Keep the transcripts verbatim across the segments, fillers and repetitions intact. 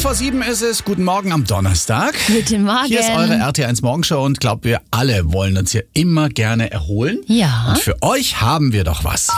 vor sieben ist es. Guten Morgen am Donnerstag. Guten Morgen. Hier ist eure R T eins Morgenshow und glaubt, wir alle wollen uns hier immer gerne erholen. Ja. Und für euch haben wir doch was.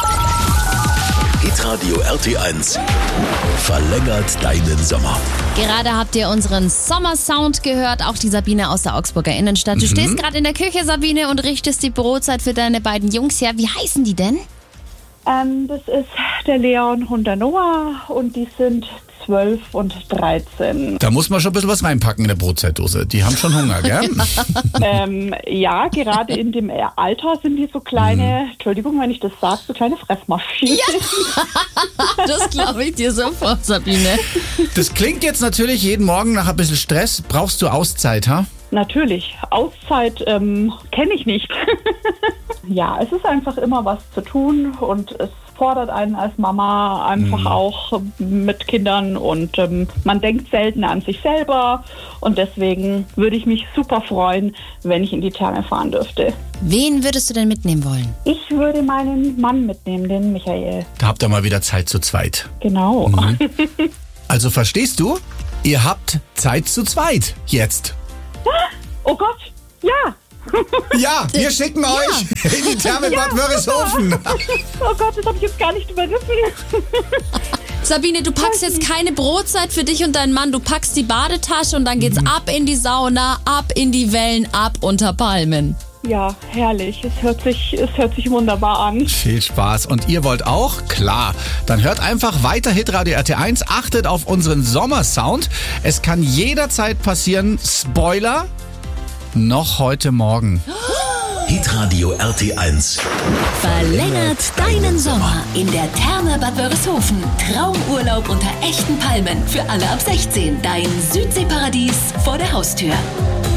Hitradio R T eins verlängert deinen Sommer. Gerade habt ihr unseren Sommersound gehört, auch die Sabine aus der Augsburger Innenstadt. Du Mhm. stehst gerade in der Küche, Sabine, und richtest die Brotzeit für deine beiden Jungs her. Wie heißen die denn? Ähm, das ist der Leon und der Noah und die sind zwölf und dreizehn. Da muss man schon ein bisschen was reinpacken in der Brotzeitdose. Die haben schon Hunger, gell? ähm, ja, gerade in dem Alter sind die so kleine, Mhm. Entschuldigung, wenn ich das sage, so kleine Fressmaschinen. Das glaube ich dir sofort, Sabine. Das klingt jetzt natürlich jeden Morgen nach ein bisschen Stress. Brauchst du Auszeit, ha? Natürlich, Auszeit ähm, kenne ich nicht. Ja, es ist einfach immer was zu tun und es fordert einen als Mama einfach Mhm. auch mit Kindern und ähm, man denkt selten an sich selber und deswegen würde ich mich super freuen, wenn ich in die Therme fahren dürfte. Wen würdest du denn mitnehmen wollen? Ich würde meinen Mann mitnehmen, den Michael. Da habt ihr mal wieder Zeit zu zweit. Genau. Also verstehst du? Ihr habt Zeit zu zweit. Jetzt. Oh Gott, ja. Ja, wir schicken euch in die Therme Bad Wörishofen. Oh Gott, das habe ich jetzt gar nicht überrissen. Sabine, du packst jetzt keine Brotzeit für dich und deinen Mann. Du packst die Badetasche und dann geht's Mhm. ab in die Sauna, ab in die Wellen, ab unter Palmen. Ja, herrlich. Es hört sich, es hört sich wunderbar an. Viel Spaß. Und ihr wollt auch? Klar. Dann hört einfach weiter Hitradio R T eins. Achtet auf unseren Sommersound. Es kann jederzeit passieren. Spoiler. Noch heute Morgen. Hitradio R T eins. Verlängert deinen Sommer in der Therme Bad Wörishofen. Traumurlaub unter echten Palmen für alle ab sechzehn. Dein Südseeparadies vor der Haustür.